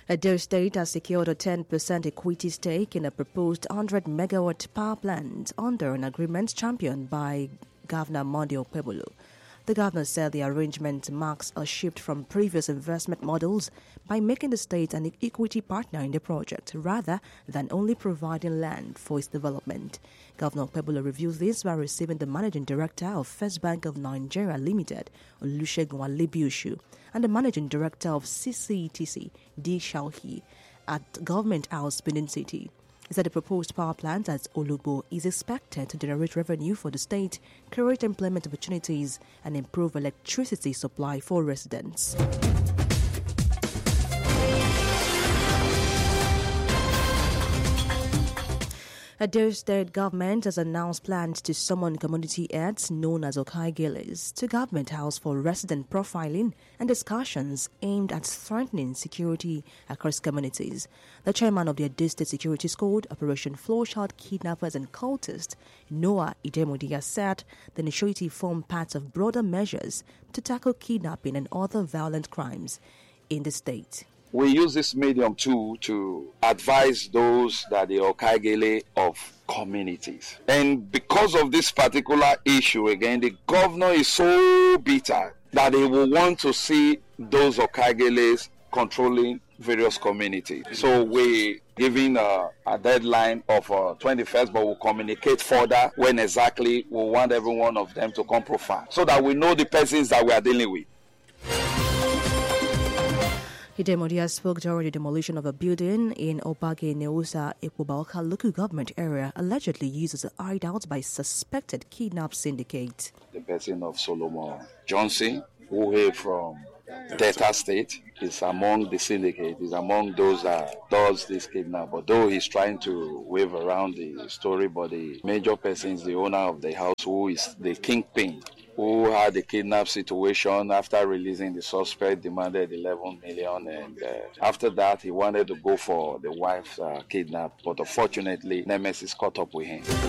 Edo State has secured a 10% equity stake in a proposed 100-megawatt power plant under an agreement championed by Governor Monday Okpebholo. The governor said the arrangement marks a shift from previous investment models by making the state an equity partner in the project rather than only providing land for its development. Governor Okpebholo revealed this while receiving the managing director of First Bank of Nigeria Limited, Olusegun Alebioshu, and the managing director of CCETC, D. Shauhi, at Government House, Benin City. He said the proposed power plant at Olugbo is expected to generate revenue for the state, create employment opportunities, and improve electricity supply for residents. Edo State government has announced plans to summon community heads known as Okaigeles to Government House for resident profiling and discussions aimed at strengthening security across communities. The chairman of the Edo State Security Squad, Operation Flush-Out Kidnappers and Cultists, Noah Idemodiya, said the initiative formed part of broader measures to tackle kidnapping and other violent crimes in the state. We use this medium too to advise those that the Okaigele of communities. And because of this particular issue, again, the governor is so bitter that he will want to see those Okaigeles controlling various communities. So we giving a deadline of 21st, but we'll communicate further when exactly we want every one of them to come profile so that we know the persons that we are dealing with. Idemodiya spoke during the demolition of a building in Obage Neusa, Ekpobalka local government area, allegedly used as a hideout by suspected kidnap syndicate. The person of Solomon Johnson, who hail from Delta State, is among the syndicate, is among those that does this kidnap. Although he's trying to wave around the story, but the major person is the owner of the house, who is the kingpin, who had the kidnap situation. After releasing the suspect, demanded 11 million, and after that he wanted to go for the wife's kidnap, but unfortunately Nemesis caught up with him.